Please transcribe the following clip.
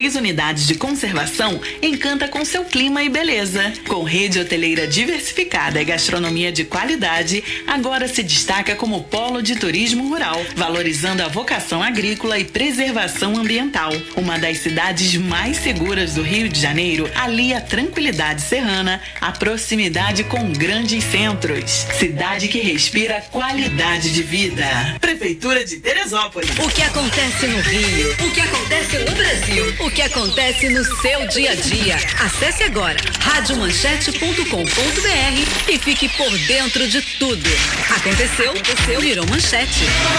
16 unidades de conservação, encanta com seu clima e beleza. Com rede hoteleira diversificada e gastronomia de qualidade, agora se destaca como polo de turismo rural, valorizando a vocação agrícola e preservação ambiental. Uma das cidades mais seguras do Rio de Janeiro, alia a tranquilidade serrana, a proximidade com grandes centros. Cidade que respira qualidade de vida. Prefeitura de Teresópolis. O que acontece no Rio? O que acontece no Brasil? O que acontece no seu dia a dia? Acesse agora radiomanchete.com.br e fique por dentro de tudo. Aconteceu, virou manchete.